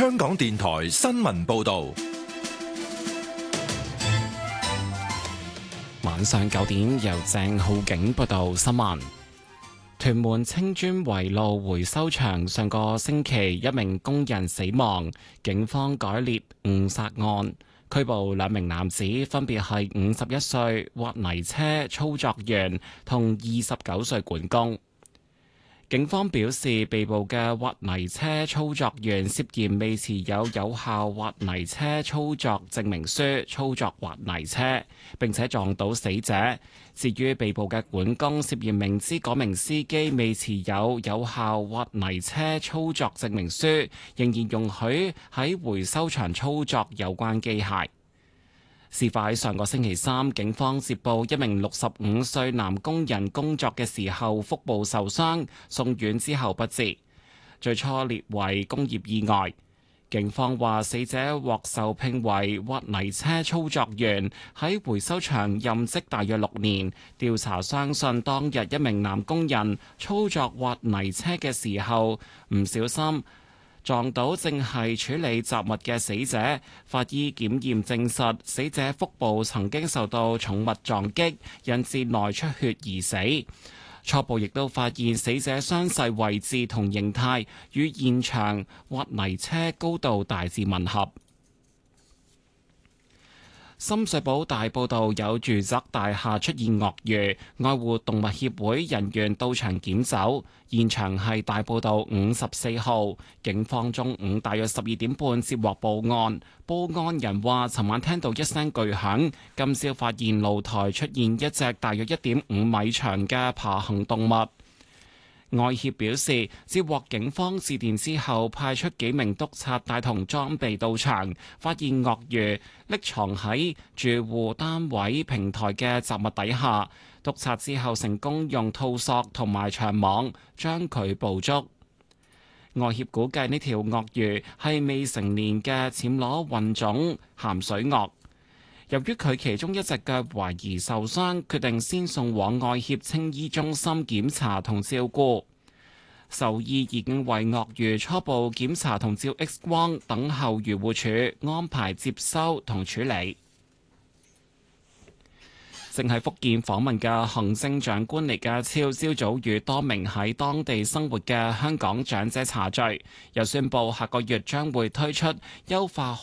香港電台新聞報道。 晚上9點，由鄭浩景報道新聞。屯門青磚圍路回收場上個星期一名工人死亡，警方改列誤殺案，拘捕2名男子，分別係51歲挖泥車操作員同29歲管工。警方表示，被捕嘅挖泥車操作員涉嫌未持有有效挖泥車操作證明書操作挖泥車，並且撞到死者。至於被捕嘅管工，涉嫌明知嗰名司機未持有有效挖泥車操作證明書，仍然容許喺回收場操作有關機械。事發喺上個星期三，警方接報一名65歲男工人工作嘅時候腹部受傷，送院之後不治，最初列為工業意外。警方話，死者獲受聘為挖泥車操作員，喺回收場任職大約6年。調查相信當日一名男工人操作挖泥車嘅時候唔小心撞到正係處理雜物嘅死者，法醫檢驗證實死者腹部曾經受到重物撞擊，引致內出血而死。初步亦都發現死者傷勢位置同形態與現場挖泥車高度大致吻合。深水埗大埔道有住宅大廈出現鱷魚，愛護動物協會人員到場檢走，現場係大埔道54號。警方中午大約12點半接獲報案，報案人話尋晚聽到一聲巨響，今朝發現露台出現一隻大約1.5米長嘅爬行動物。外協表示，接獲警方致電之後，派出幾名督察帶同裝備到場，發現鱷魚匿藏喺住戶單位平台嘅雜物底下。督察之後成功用套索同埋長網將佢捕捉。外協估計呢條鱷魚係未成年嘅暹羅混種鹹水鱷。由於佢其中一隻腳懷疑受傷，決定先送往愛協青衣中心檢查同照顧。獸醫已經為鱷魚初步檢查同照 X 光，等候漁護署安排接收同處理。正喺福建訪問嘅行政長官李家超，朝早與多名喺當地生活嘅香港長者茶聚，又宣布下個月將會推出優化